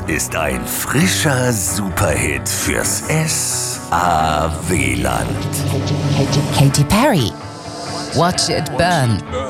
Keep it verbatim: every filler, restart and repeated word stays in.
ist ein frischer Superhit fürs S A W-Land. Katy Perry. Watch it burn.